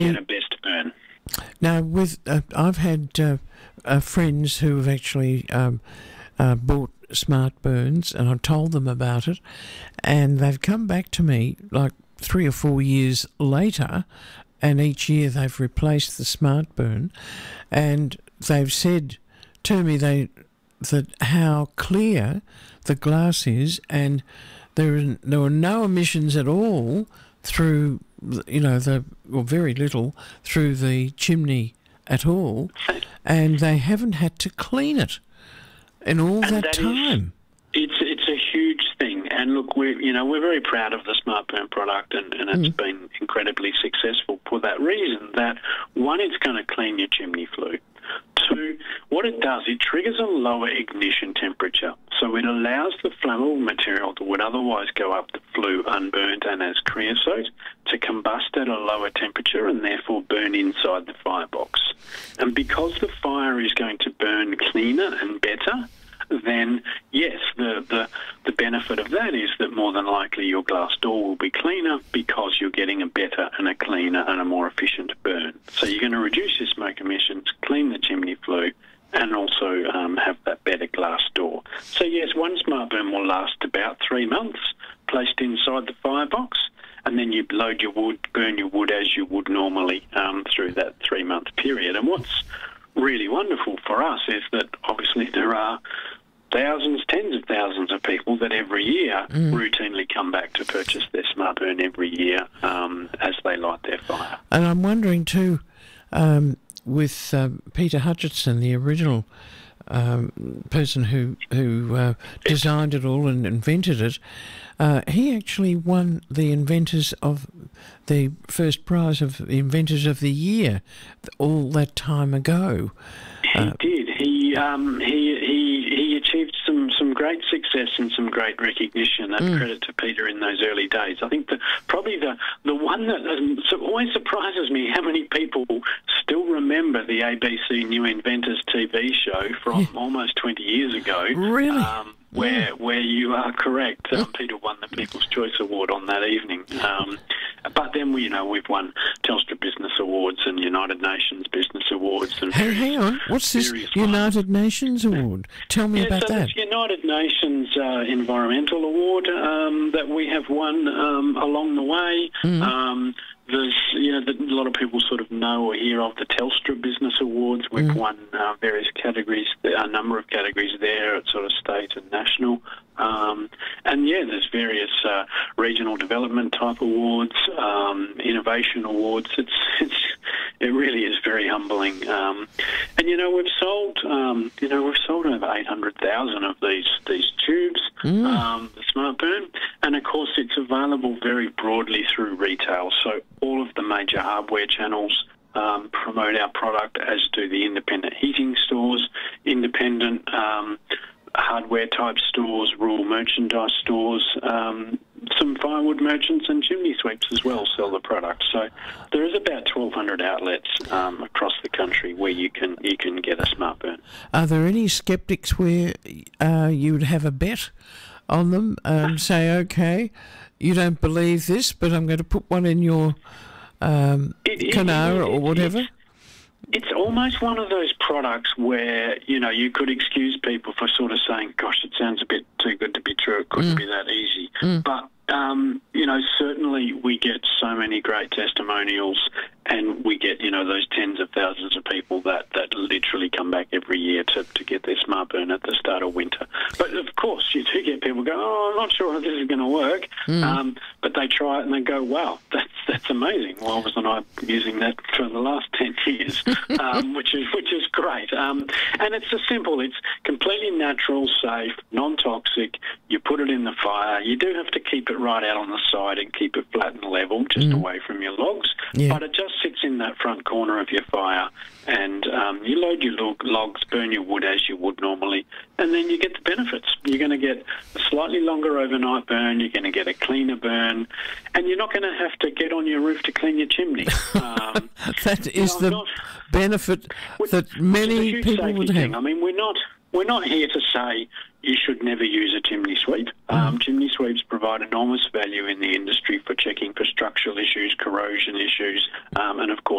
get a best burn. Now, with I've had friends who have actually bought Smart Burns, and I've told them about it, and they've come back to me like 3 or 4 years later, and each year they've replaced the Smart Burn, and they've said to me that how clear the glass is, and there were no emissions at all through, or very little through the chimney at all, and they haven't had to clean it in all that time. It's a huge thing, and look, we're very proud of the Smart Burn product, and it's been incredibly successful for that reason. That one, it's going to clean your chimney flue. Two, what it does, it triggers a lower ignition temperature. So it allows the flammable material that would otherwise go up the flue unburnt and as creosote to combust at a lower temperature and therefore burn inside the firebox. And because the fire is going to burn cleaner and better, then yes, the benefit of that is that more than likely your glass door will be cleaner because you're getting a better and a cleaner and a more efficient burn. So you're going to reduce your smoke emissions, clean the chimney flue, and also have that better glass door. So yes, one Smart Burn will last about 3 months, placed inside the firebox, and then you load your wood, burn your wood as you would normally through that 3-month period. And what's really wonderful for us is that obviously there are thousands, tens of thousands of people that every year routinely come back to purchase their Smart Burn every year as they light their fire. And I'm wondering too, with Peter Hutchinson, the original person who designed it all and invented it, he actually won the first prize of the Inventors of the Year all that time ago. He did. He achieved some great success and some great recognition, and credit to Peter in those early days. I think probably the one that always surprises me how many people still remember the ABC New Inventors TV show from almost 20 years ago. Really? Where you are correct. Peter won the People's Choice Award on that evening. But then we've won Telstra Business Awards and United Nations Business Awards. And hang on, what's this United Nations Award? Tell me about that. It's United Nations Environmental Award that we have won along the way. There's, a lot of people sort of know or hear of the Telstra Business Awards. We've won various categories, a number of categories there at sort of state and national. There's various regional development type awards, innovation awards. It really is very humbling. We've sold over 800,000 of these tubes, the Smart Burn, and of course it's available very broadly through retail. So all of the major hardware channels promote our product, as do the independent heating stores, independent hardware type stores, rural merchandise stores, some firewood merchants and chimney sweeps as well sell the product. So there is about 1,200 outlets across the country where you can get a Smart Burn. Are there any sceptics where you would have a bet on them and say, okay, you don't believe this, but I'm going to put one in your Canara or whatever? It's almost one of those products where, you could excuse people for sort of saying, gosh, it sounds a bit too good to be true. It couldn't be that easy. But, certainly we get so many great testimonials, and we get, those tens of thousands of people that literally come back every year to get their Smart Burn at the start of winter. But, of course, you do get people go, I'm not sure if this is going to work. But they try it and they go, wow, that's amazing. Why wasn't I using that for the last 10 years? Which is great. And it's it's completely natural, safe, non-toxic. You put it in the fire. You do have to keep it right out on the side and keep it flat and level, just away from your logs. But it just sits in that front corner of your fire, and you load your logs, burn your wood as you would normally, and then you get the benefits. You're going to get a slightly longer overnight burn, you're going to get a cleaner burn, and you're not going to have to get on your roof to clean your chimney. That is the benefit that many people would have. I mean, we're not we're not here to say you should never use a chimney sweep. Chimney sweeps provide enormous value in the industry for checking for structural issues, corrosion issues, and of course